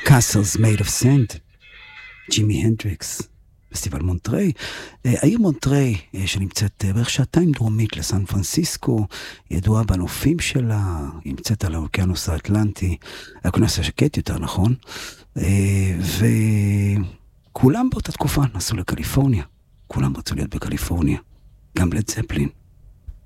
Castles Made of Sand, ג'ימי הנדריקס, פסטיבל מונטריי. העיר מונטריי, שנמצאת בערך שעתיים דרומית לסן פרנסיסקו, ידועה בנופים שלה, היא נמצאת על האוקיינוס האטלנטי, האוקיינוס השקט יותר נכון, וכולם באותה תקופה נסעו לקליפורניה, כולם רצו להיות בקליפורניה, גם לד זפלין.